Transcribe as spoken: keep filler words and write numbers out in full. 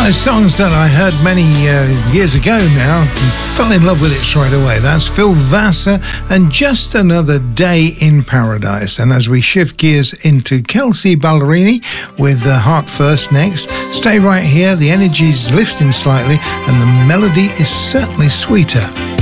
Songs that I heard many uh, years ago now, fell in love with it straight away. That's Phil Vassar and Just Another Day in Paradise. And as we shift gears into Kelsea Ballerini with uh, Heart First next, stay right here. The energy's lifting slightly and the melody is certainly sweeter.